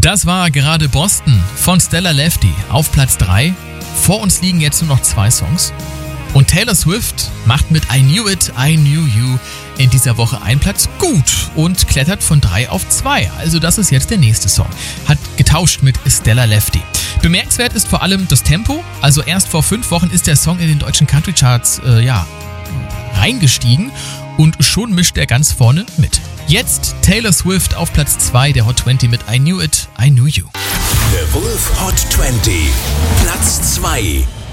Das war gerade Boston von Stella Lefty auf Platz 3. Vor uns liegen jetzt nur noch 2 Songs. Und Taylor Swift macht mit I Knew It, I Knew You in dieser Woche einen Platz gut und klettert von 3 auf 2. Also das ist jetzt der nächste Song. Hat getauscht mit Stella Lefty. Bemerkenswert ist vor allem das Tempo. Also erst vor 5 Wochen ist der Song in den deutschen Country Charts reingestiegen und schon mischt er ganz vorne mit. Jetzt Taylor Swift auf Platz 2 der Hot 20 mit I Knew It, I Knew You. The Wolf Hot 20, Platz 2.